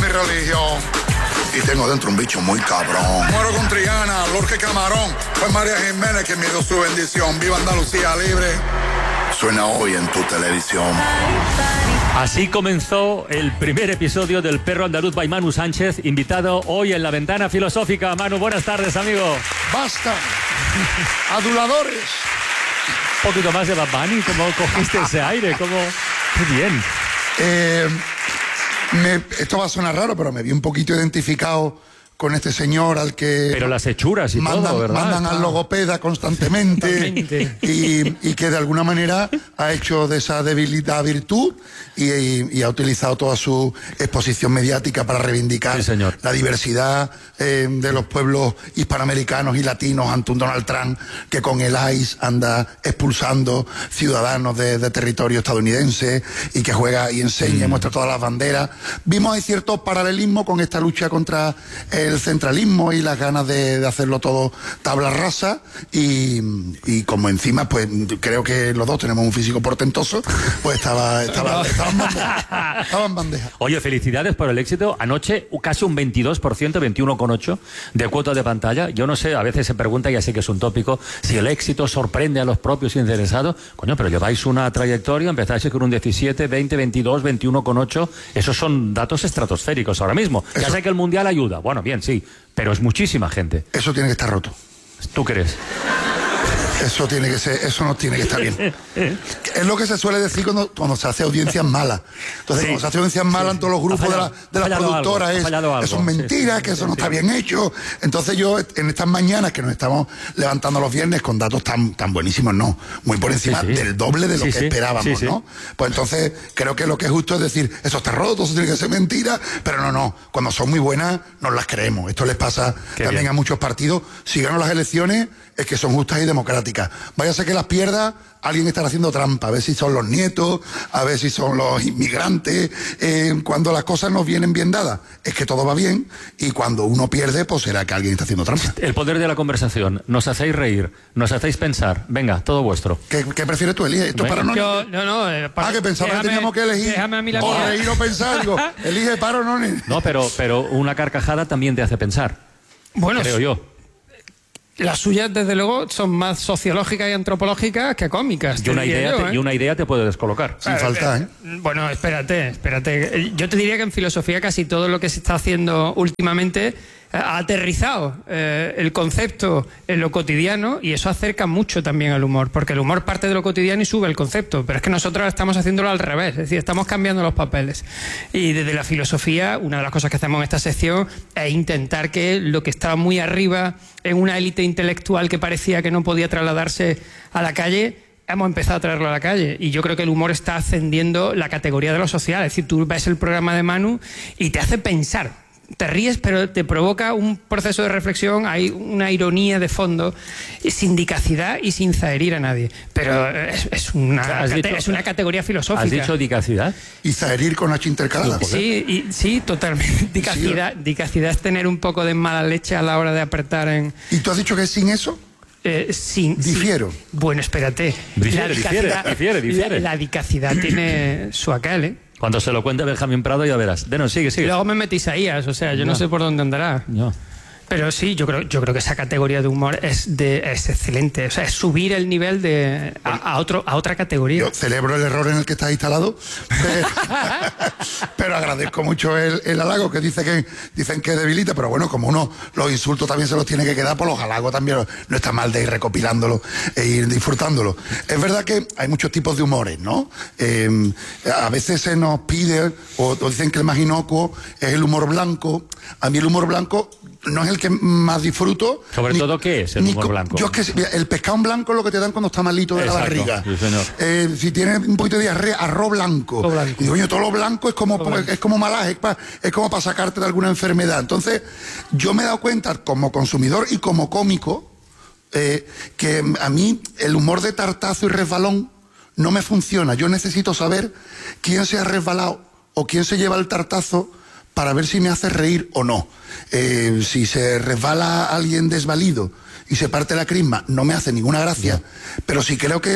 religión. Y tengo dentro un bicho muy cabrón. Muero con Triana, Lorque Camarón. Fue María Jiménez que me dio su bendición. Viva Andalucía libre. Suena hoy en tu televisión. Así comenzó el primer episodio del Perro Andaluz by Manu Sánchez, invitado hoy en La Ventana Filosófica. Manu, buenas tardes, amigo. ¡Basta! ¡Aduladores! Un poquito más de Bad Bunny, ¿cómo cogiste ese aire? ¿Cómo? ¡Qué bien! Esto va a sonar raro, pero me vi un poquito identificado con este señor al que... Pero las hechuras y mandan, todo, ¿verdad? Mandan al logopeda constantemente y que de alguna manera ha hecho de esa debilidad virtud y ha utilizado toda su exposición mediática para reivindicar la diversidad de los pueblos hispanoamericanos y latinos ante un Donald Trump que con el ICE anda expulsando ciudadanos de territorio estadounidense y que juega y enseña y muestra todas las banderas. Vimos ahí cierto paralelismo con esta lucha contra el centralismo y las ganas de hacerlo todo tabla rasa y como encima pues creo que los dos tenemos un físico portentoso, pues estaba en bandeja. Oye, felicidades por el éxito. Anoche casi un 22%, 21,8% de cuota de pantalla. Yo no sé, a veces se pregunta, ya sé que es un tópico, si el éxito sorprende a los propios interesados. Coño, pero lleváis una trayectoria, empezáis con un 17, 20, 22, 21,8%. Esos son datos estratosféricos ahora mismo. Ya sé que el Mundial ayuda. Bueno, bien, sí, pero es muchísima gente. Eso tiene que estar roto. ¿Tú crees? Eso tiene que ser, eso no tiene que estar bien. Es lo que se suele decir cuando se hace audiencias malas. Entonces, cuando se hace audiencias malas en todos los grupos de las productoras, eso es mentira, que eso no está bien hecho. Entonces yo, en estas mañanas que nos estamos levantando los viernes con datos tan buenísimos, no, muy por encima del doble de lo que esperábamos, ¿no? Pues entonces, creo que lo que es justo es decir, eso está roto, eso tiene que ser mentira, pero no, cuando son muy buenas, nos las creemos. Esto les pasa también a muchos partidos. Si ganan las elecciones, es que son justas y democráticas. Vaya a ser que las pierda, alguien estará haciendo trampa, a ver si son los nietos, a ver si son los inmigrantes. Cuando las cosas nos vienen bien dadas, es que todo va bien, y cuando uno pierde, pues será que alguien está haciendo trampa. El poder de la conversación. Nos hacéis reír, nos hacéis pensar. Venga, todo vuestro. ¿Qué prefieres tú, Elige? ¿Esto es para no? Que pensaba que teníamos que elegir. Déjame a mí la o mía. reír o pensar. Digo, elige para o no. No, pero una carcajada también te hace pensar. Bueno, creo yo. Las suyas, desde luego, son más sociológicas y antropológicas que cómicas. Y una idea te puede descolocar. Sin falta, ¿eh? Bueno, espérate. Yo te diría que en filosofía casi todo lo que se está haciendo últimamente ha aterrizado el concepto en lo cotidiano, y eso acerca mucho también al humor, porque el humor parte de lo cotidiano y sube el concepto, pero es que nosotros estamos haciéndolo al revés, es decir, estamos cambiando los papeles. Y desde la filosofía, una de las cosas que hacemos en esta sección es intentar que lo que estaba muy arriba en una élite intelectual que parecía que no podía trasladarse a la calle, hemos empezado a traerlo a la calle, y yo creo que el humor está ascendiendo la categoría de lo social. Es decir, tú ves el programa de Manu y te hace pensar. Te ríes, pero te provoca un proceso de reflexión, hay una ironía de fondo, sindicacidad y sin zaherir a nadie. Pero es una categoría filosófica. ¿Has dicho dicacidad? Y zaherir con H intercalada. Sí, totalmente. Dicacidad es tener un poco de mala leche a la hora de apretar en... ¿Y tú has dicho que es sin eso? Difiero. Bueno, espérate. Difiere. La dicacidad tiene su aquel, ¿eh? Cuando se lo cuente Benjamín Prado ya verás. Sigue. Luego me metí Isaías, o sea, yo no sé por dónde andará. No. Pero sí, yo creo que esa categoría de humor es excelente. O sea, es subir el nivel a otra categoría. Yo celebro el error en el que estás instalado, pero agradezco mucho el halago que dicen que debilita, pero bueno, como uno los insultos también se los tiene que quedar, pues los halagos también no está mal de ir recopilándolo e ir disfrutándolo. Es verdad que hay muchos tipos de humores, ¿no? A veces se nos pide, o dicen que el más inocuo es el humor blanco. A mí el humor blanco no es el que más disfruto. Sobre todo, ¿qué es el humor blanco? Yo es que el pescado blanco es lo que te dan cuando está malito de la barriga. Sí, señor. Si tienes un poquito de diarrea, arroz blanco. Y digo, todo lo blanco es como malaje, es como para sacarte de alguna enfermedad. Entonces, yo me he dado cuenta como consumidor y como cómico que a mí el humor de tartazo y resbalón no me funciona. Yo necesito saber quién se ha resbalado o quién se lleva el tartazo para ver si me hace reír o no. Si se resbala alguien desvalido y se parte la crisma, no me hace ninguna gracia, pero si creo que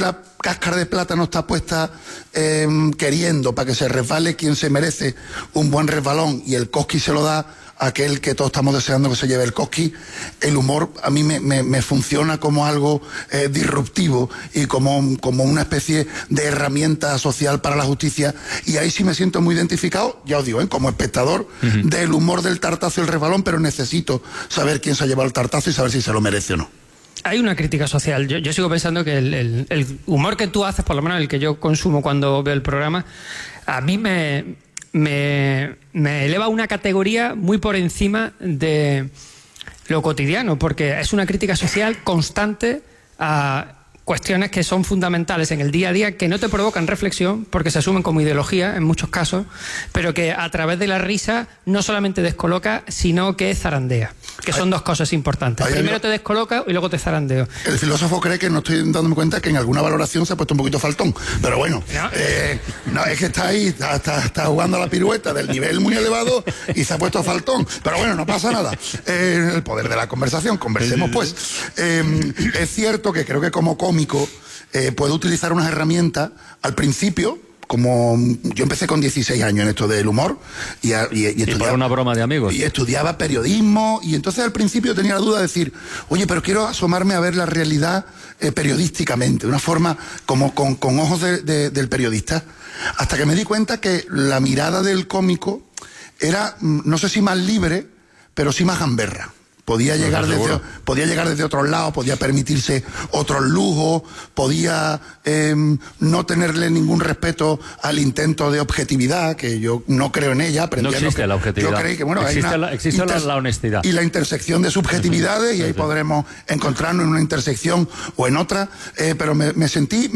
cáscara de plátano está puesta queriendo para que se resbale quien se merece un buen resbalón y el cosqui se lo da a aquel que todos estamos deseando que se lleve el cosqui, el humor a mí me funciona como algo disruptivo y como una especie de herramienta social para la justicia, y ahí sí me siento muy identificado, ya os digo, como espectador del humor del tartazo y el resbalón, pero necesito saber quién se ha llevado el tartazo y saber si se lo merece o no. Hay una crítica social. Yo sigo pensando que el humor que tú haces, por lo menos el que yo consumo cuando veo el programa, a mí me eleva a una categoría muy por encima de lo cotidiano, porque es una crítica social constante a cuestiones que son fundamentales en el día a día, que no te provocan reflexión, porque se asumen como ideología en muchos casos, pero que a través de la risa no solamente descoloca, sino que zarandea, que son dos cosas importantes. Primero te descoloca y luego te zarandeo. El filósofo cree que no estoy dándome cuenta que en alguna valoración se ha puesto un poquito faltón, pero bueno, no, es que está ahí, está jugando a la pirueta del nivel muy elevado y se ha puesto faltón, pero bueno, no pasa nada. El poder de la conversación, conversemos pues. Es cierto que creo que como cómico puedo utilizar unas herramientas al principio, como yo empecé con 16 años en esto del humor y por una broma de amigos y estudiaba periodismo, y entonces al principio tenía la duda de decir, oye, pero quiero asomarme a ver la realidad periodísticamente, de una forma como con ojos del periodista, hasta que me di cuenta que la mirada del cómico era, no sé si más libre, pero sí más gamberra. Podía llegar desde otros lados, podía permitirse otros lujos, podía no tenerle ningún respeto al intento de objetividad, que yo no creo en ella. No existe la objetividad. Yo creí que, bueno, existe la honestidad. Y la intersección de subjetividades, y ahí podremos encontrarnos en una intersección o en otra, pero me sentí...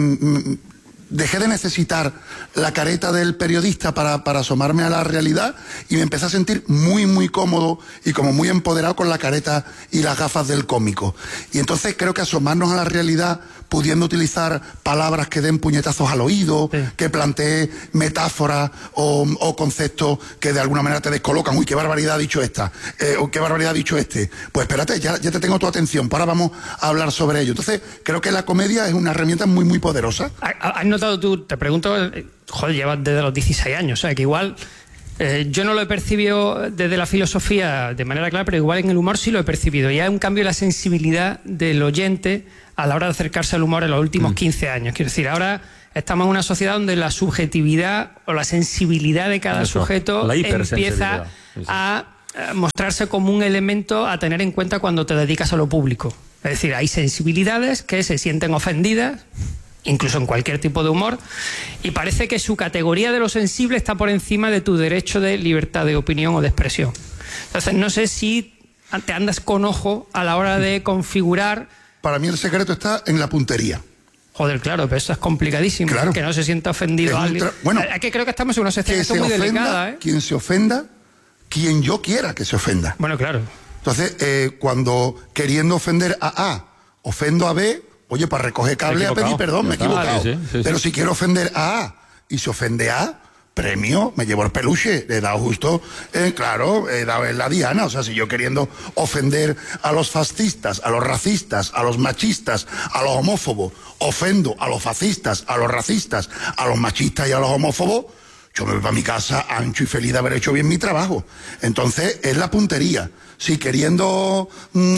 Dejé de necesitar la careta del periodista para asomarme a la realidad, y me empecé a sentir muy, muy cómodo y como muy empoderado con la careta y las gafas del cómico. Y entonces creo que asomarnos a la realidad, pudiendo utilizar palabras que den puñetazos al oído, que plantee metáforas o conceptos que de alguna manera te descolocan. Uy, qué barbaridad ha dicho esta, o qué barbaridad ha dicho este. Pues espérate, ya te tengo tu atención, ahora vamos a hablar sobre ello. Entonces creo que la comedia es una herramienta muy, muy poderosa. ¿Has notado tú, te pregunto, joder, llevas desde los 16 años, o sea, que igual... yo no lo he percibido desde la filosofía de manera clara, pero igual en el humor sí lo he percibido. Y hay un cambio en la sensibilidad del oyente a la hora de acercarse al humor en los últimos 15 años. Quiero decir, ahora estamos en una sociedad donde la subjetividad o la sensibilidad de cada sujeto empieza a mostrarse como un elemento a tener en cuenta cuando te dedicas a lo público. Es decir, hay sensibilidades que se sienten ofendidas, incluso en cualquier tipo de humor, y parece que su categoría de lo sensible está por encima de tu derecho de libertad de opinión o de expresión. Entonces, no sé si te andas con ojo a la hora de configurar... Para mí el secreto está en la puntería. Joder, claro, pero eso es complicadísimo. Claro. Que no se sienta ofendido alguien. Bueno, es que creo que estamos en una situación muy delicada, ¿eh? Quien se ofenda, quien yo quiera que se ofenda. Bueno, claro. Entonces, cuando queriendo ofender a A, ofendo a B... Oye, para recoger cable a pedir perdón, me he equivocado. Sí. Pero si quiero ofender a A y se ofende a A, premio, me llevo el peluche, le he dado justo, claro, he dado en la diana. O sea, si yo queriendo ofender a los fascistas, a los racistas, a los machistas, a los homófobos, ofendo a los fascistas, a los racistas, a los machistas y a los homófobos, yo me voy para mi casa ancho y feliz de haber hecho bien mi trabajo. Entonces, es la puntería. Si queriendo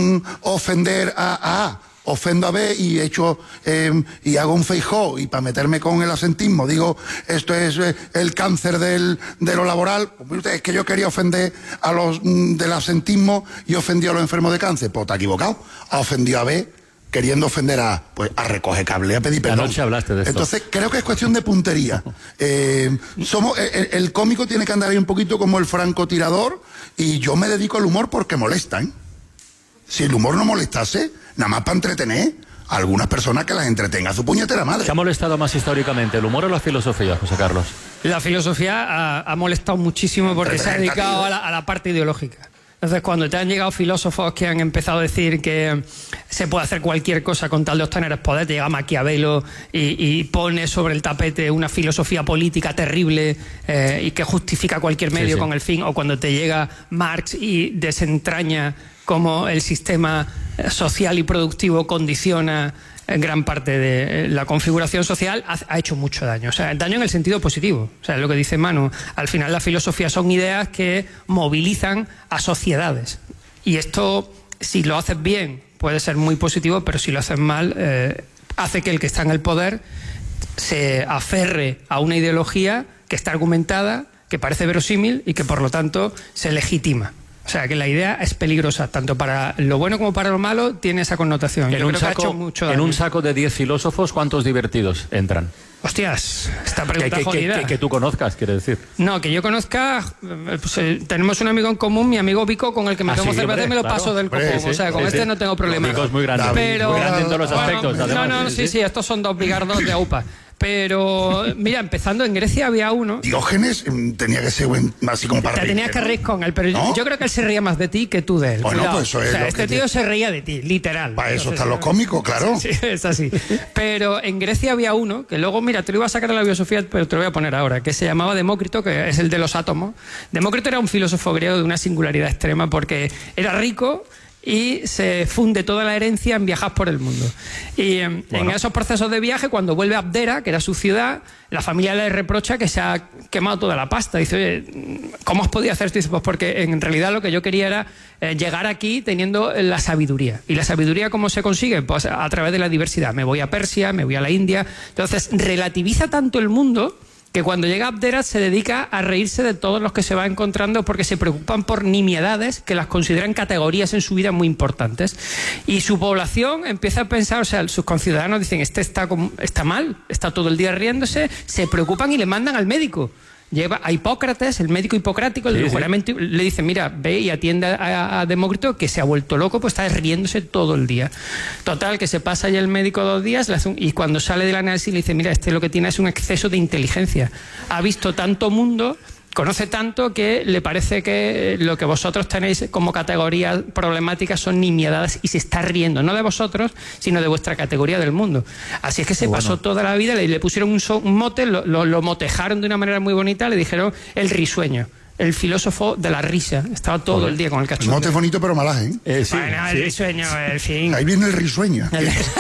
ofender a A, ofendo a B y y hago un Feijóo, y para meterme con el asentismo digo esto es el cáncer de lo laboral, pues es que yo quería ofender a los del asentismo y ofendí a los enfermos de cáncer. Pues te has equivocado, ha ofendido a B queriendo ofender a recoger cable, a pedir perdón. Anoche hablaste de esto. Entonces creo que es cuestión de puntería. El cómico tiene que andar ahí un poquito como el francotirador, y yo me dedico al humor porque molestan. Si el humor no molestase, nada más para entretener a algunas personas, que las entretenga a su puñetera madre. ¿Qué ha molestado más históricamente, el humor o la filosofía, José Carlos? La filosofía ha molestado muchísimo porque se ha dedicado a la parte ideológica. Entonces, cuando te han llegado filósofos que han empezado a decir que se puede hacer cualquier cosa con tal de obtener el poder, te llega Maquiavelo y pone sobre el tapete una filosofía política terrible y que justifica cualquier medio con el fin, o cuando te llega Marx y desentraña cómo el sistema social y productivo condiciona gran parte de la configuración social, ha hecho mucho daño. O sea, daño en el sentido positivo. O sea, es lo que dice Manu. Al final la filosofía son ideas que movilizan a sociedades. Y esto, si lo haces bien, puede ser muy positivo, pero si lo haces mal, hace que el que está en el poder se aferre a una ideología que está argumentada, que parece verosímil y que por lo tanto se legitima. O sea, que la idea es peligrosa, tanto para lo bueno como para lo malo, tiene esa connotación. En un saco de 10 filósofos, ¿cuántos divertidos entran? Hostias, esta pregunta jodida. Que tú conozcas, quiere decir. No, que yo conozca, pues, tenemos un amigo en común, mi amigo Vico, con el que me tomo cerveza y me lo paso del copón. O sea, con este no tengo problema. Vico es muy grande, pero, muy grande en todos los aspectos. No, sí, estos son dos bigardos de AUPA. Pero, mira, empezando en Grecia había uno... Diógenes tenía que ser así como para reír. Te tenías que reír con él, pero ¿no? yo creo que él se reía más de ti que tú de él. Bueno, pues eso es. O sea, este tío se reía de ti, literal. Para eso están los cómicos, claro. Sí, es así. Pero en Grecia había uno, que luego, mira, te lo iba a sacar de la biosofía, pero te lo voy a poner ahora, que se llamaba Demócrito, que es el de los átomos. Demócrito era un filósofo griego de una singularidad extrema porque era rico y se funde toda la herencia en viajar por el mundo. Y en esos procesos de viaje, cuando vuelve a Abdera, que era su ciudad, la familia le reprocha que se ha quemado toda la pasta. Dice, oye, ¿cómo has podido hacer esto? Dice, pues porque en realidad lo que yo quería era llegar aquí teniendo la sabiduría. ¿Y la sabiduría cómo se consigue? Pues a través de la diversidad. Me voy a Persia, me voy a la India. Entonces, relativiza tanto el mundo que cuando llega a Abdera se dedica a reírse de todos los que se va encontrando porque se preocupan por nimiedades que las consideran categorías en su vida muy importantes. Y su población empieza a pensar, o sea, sus conciudadanos dicen, este está mal, está todo el día riéndose, se preocupan y le mandan al médico. Lleva a Hipócrates, el médico hipocrático, le dice, mira, ve y atiende a Demócrito, que se ha vuelto loco, pues está riéndose todo el día. Total, que se pasa ya el médico 2 días y cuando sale del análisis le dice, mira, lo que tiene es un exceso de inteligencia. Ha visto tanto mundo, conoce tanto que le parece que lo que vosotros tenéis como categoría problemática son nimiedades y se está riendo, no de vosotros, sino de vuestra categoría del mundo. Así es que se pasó toda la vida, le pusieron un mote, lo motejaron de una manera muy bonita, le dijeron el risueño. El filósofo de la risa. Estaba todo el día con el cachondeo. El mote es bonito, pero malaje, ¿eh? Sí, bueno, el risueño, el fin. Ahí viene el risueño.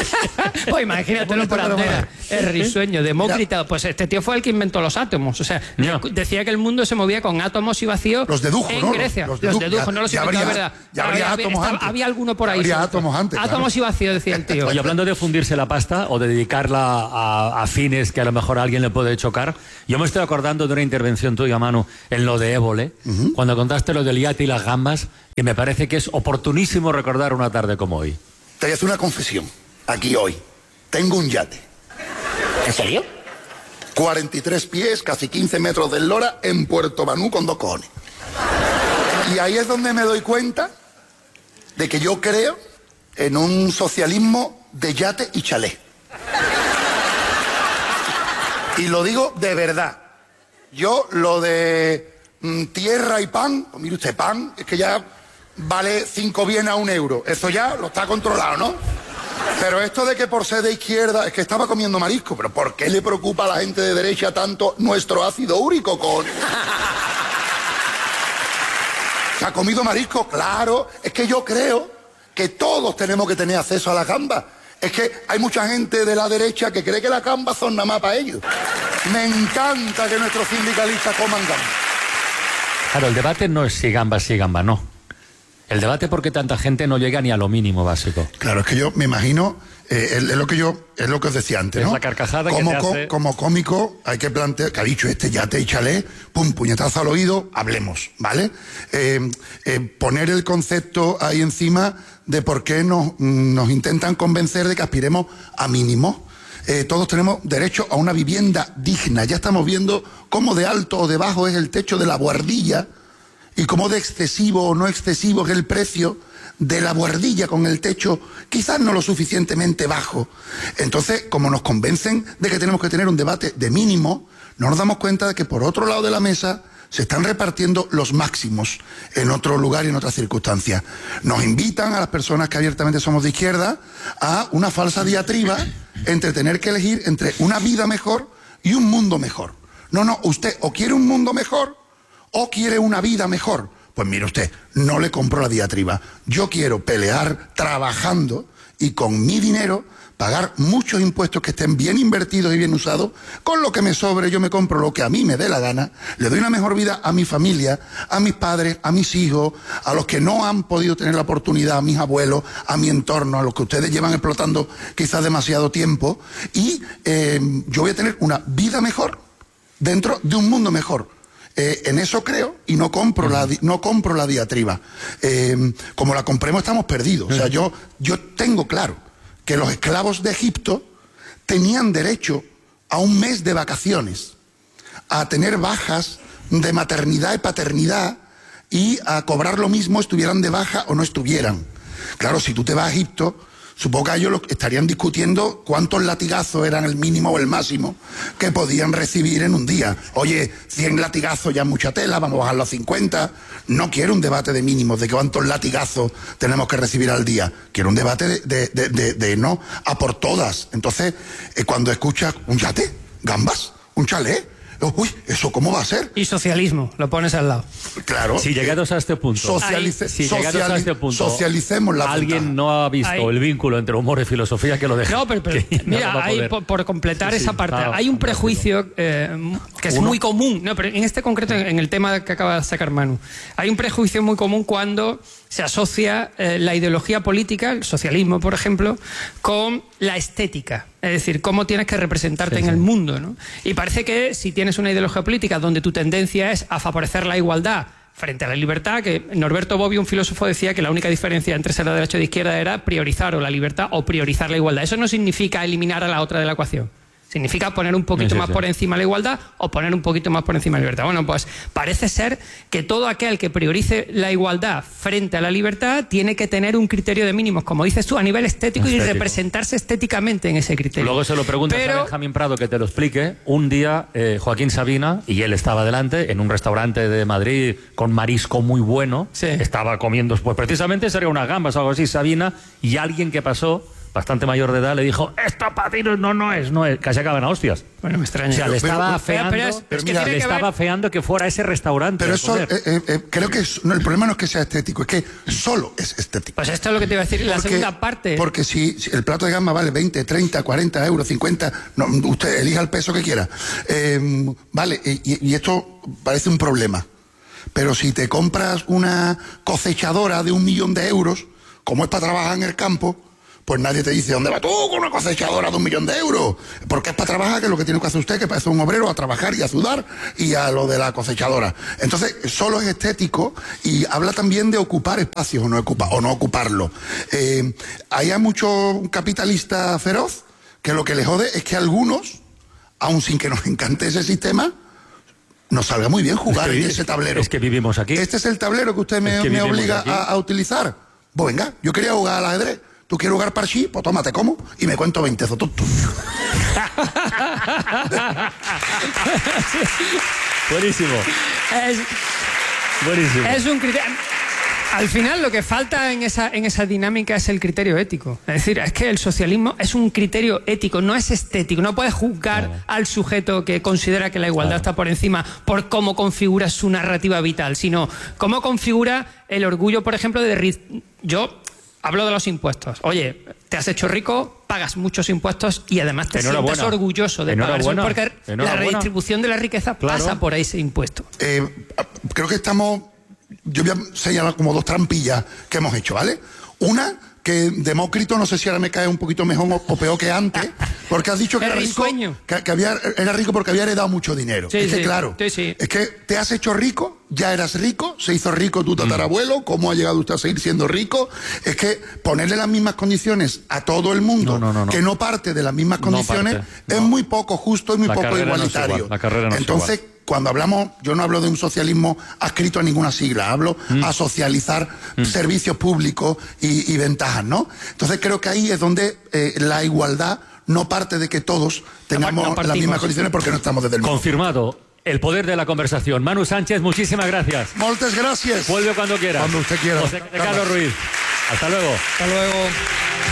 Pues imagínatelo por Abdera. El risueño, Demócrito. Pues este tío fue el que inventó los átomos. O sea, decía que el mundo se movía con átomos y vacíos. Los dedujo, en ¿no? Grecia. Los dedujo, no los inventó, de verdad. Ya habría átomos antes. Había alguno por ahí. Habría átomos antes. Átomos y vacíos, decía el tío. Oye, hablando de fundirse la pasta o de dedicarla a fines que a lo mejor a alguien le puede chocar, yo me estoy acordando de una intervención tuya, Manu, en lo de Évole, cuando contaste lo del yate y las gambas, que me parece que es oportunísimo recordar una tarde como hoy. Te voy a hacer una confesión, aquí hoy. Tengo un yate. ¿En serio? 43 pies, casi 15 metros de eslora, en Puerto Banú con 2 cojones. Y ahí es donde me doy cuenta de que yo creo en un socialismo de yate y chalet. Y lo digo de verdad. Yo lo de tierra y pan, pues mire usted, pan, es que ya vale 5 bienes a 1 euro. Eso ya lo está controlado, ¿no? Pero esto de que por ser de izquierda, es que estaba comiendo marisco, pero ¿por qué le preocupa a la gente de derecha tanto nuestro ácido úrico con...? ¿Se ha comido marisco? Claro, es que yo creo que todos tenemos que tener acceso a la gamba. Es que hay mucha gente de la derecha que cree que las gambas son nada más para ellos. Me encanta que nuestros sindicalistas coman gambas. Claro, el debate no es si gamba, no. El debate es por qué tanta gente no llega ni a lo mínimo básico. Claro, es que yo me imagino, es lo que os decía antes, ¿no? Es la carcajada como, que te hace... como cómico hay que plantear, que ha dicho este yate y chalet, pum, puñetazo al oído, hablemos, ¿vale? Poner el concepto ahí encima de por qué nos intentan convencer de que aspiremos a mínimos. Todos tenemos derecho a una vivienda digna. Ya estamos viendo cómo de alto o de bajo es el techo de la buhardilla y cómo de excesivo o no excesivo es el precio de la buhardilla con el techo quizás no lo suficientemente bajo. Entonces, como nos convencen de que tenemos que tener un debate de mínimo, no nos damos cuenta de que por otro lado de la mesa se están repartiendo los máximos en otro lugar y en otras circunstancias. Nos invitan a las personas que abiertamente somos de izquierda a una falsa diatriba entre tener que elegir entre una vida mejor y un mundo mejor. No, usted o quiere un mundo mejor o quiere una vida mejor. Pues mire usted, no le compro la diatriba. Yo quiero pelear trabajando y con mi dinero pagar muchos impuestos que estén bien invertidos y bien usados, con lo que me sobre yo me compro lo que a mí me dé la gana, le doy una mejor vida a mi familia, a mis padres, a mis hijos, a los que no han podido tener la oportunidad, a mis abuelos, a mi entorno, a los que ustedes llevan explotando quizás demasiado tiempo, y yo voy a tener una vida mejor dentro de un mundo mejor. En eso creo y no compro la diatriba. Como la compremos estamos perdidos. O sea, yo tengo claro que los esclavos de Egipto tenían derecho a un mes de vacaciones, a tener bajas de maternidad y paternidad y a cobrar lo mismo estuvieran de baja o no estuvieran. Claro, si tú te vas a Egipto, supongo que ellos estarían discutiendo cuántos latigazos eran el mínimo o el máximo que podían recibir en un día. Oye, 100 latigazos ya es mucha tela, vamos a bajarlo a 50. No quiero un debate de mínimos, de cuántos latigazos tenemos que recibir al día. Quiero un debate de no a por todas. Entonces, cuando escuchas un yate, gambas, un chalet, uy, ¿eso cómo va a ser? Y socialismo, lo pones al lado. Claro. Si llegados a este punto, socialicemos la alguien ventaja. No ha visto el vínculo entre humor y filosofía, que lo deje. No, pero mira, no por completar esa parte, hay un prejuicio que es muy común, no, pero en este concreto, en el tema que acaba de sacar Manu, hay un prejuicio muy común cuando se asocia la ideología política, el socialismo, por ejemplo, con la estética. Es decir, cómo tienes que representarte en el mundo, ¿no? Y parece que si tienes una ideología política donde tu tendencia es a favorecer la igualdad frente a la libertad, que Norberto Bobbio, un filósofo, decía que la única diferencia entre ser de derecha o de izquierda era priorizar o la libertad o priorizar la igualdad. Eso no significa eliminar a la otra de la ecuación. Significa poner un poquito más por encima la igualdad o poner un poquito más por encima la libertad. Bueno, pues parece ser que todo aquel que priorice la igualdad frente a la libertad tiene que tener un criterio de mínimos, como dices tú, a nivel estético y representarse estéticamente en ese criterio. Luego se lo preguntas a Benjamín Prado que te lo explique. Un día Joaquín Sabina, y él estaba delante, en un restaurante de Madrid con marisco muy bueno, estaba comiendo, pues precisamente sería unas gambas o algo así, Sabina, y alguien que pasó bastante mayor de edad le dijo, esto para ti no es, casi acaban a hostias. Bueno, me extraña. O sea, le estaba afeando que fuera a ese restaurante. Pero eso, creo que el problema no es que sea estético, es que solo es estético. Pues esto es lo que te iba a decir, la segunda parte. Porque si el plato de gamba vale 20, 30, 40 euros, 50, no, usted elija el peso que quiera. Vale, y esto parece un problema. Pero si te compras una cosechadora de 1 millón de euros, como es para trabajar en el campo, pues nadie te dice, ¿dónde vas tú con una cosechadora de 1 millón de euros? Porque es para trabajar, que es lo que tiene que hacer usted, que parece un obrero, a trabajar y a sudar, y a lo de la cosechadora. Entonces, solo es estético y habla también de ocupar espacios o no ocuparlo. Hay mucho capitalista feroz que lo que le jode es que algunos, aun sin que nos encante ese sistema, nos salga muy bien jugar en ese tablero. Es que vivimos aquí. Este es el tablero que usted me obliga a utilizar. Pues venga, yo quería jugar al ajedrez. ¿Tú quieres jugar parchí? Pues tómate como y me cuento 20 zotutos. Buenísimo. Buenísimo. Es un criterio. Al final lo que falta en esa dinámica es el criterio ético. Es decir, es que el socialismo es un criterio ético, no es estético. No puedes juzgar al sujeto que considera que la igualdad está por encima por cómo configura su narrativa vital, sino cómo configura el orgullo, por ejemplo, Yo hablo de los impuestos. Oye, te has hecho rico, pagas muchos impuestos y además te sientes orgulloso de pagar eso, porque la redistribución de la riqueza pasa por ese impuesto. Creo que yo voy a señalar como 2 trampillas que hemos hecho, ¿vale? Una, que Demócrito, no sé si ahora me cae un poquito mejor o peor que antes, porque has dicho que era rico, era rico porque había heredado mucho dinero. Es que claro, es que te has hecho rico, ya eras rico, se hizo rico tu tatarabuelo, ¿cómo ha llegado usted a seguir siendo rico? Es que ponerle las mismas condiciones a todo el mundo, que no parte de las mismas condiciones, es muy poco justo y muy poco igualitario. Entonces, cuando hablamos, yo no hablo de un socialismo adscrito a ninguna sigla, hablo a socializar servicios públicos y ventajas, ¿no? Entonces creo que ahí es donde la igualdad no parte de que todos tengamos las mismas condiciones, porque no estamos desde el mismo. Confirmado. El poder de la conversación. Manu Sánchez, muchísimas gracias. Muchas gracias. Vuelve cuando quiera. Cuando usted quiera. José Carlos Ruiz. Hasta luego. Hasta luego.